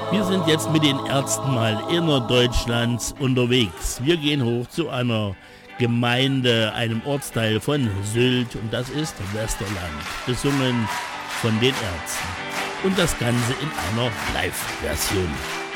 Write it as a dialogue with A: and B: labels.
A: Wir sind jetzt mit den Ärzten mal innerdeutschlands unterwegs. Wir gehen hoch zu einer Gemeinde, einem Ortsteil von Sylt, und das ist Westerland, besungen von den Ärzten. Und das Ganze in einer Live-Version.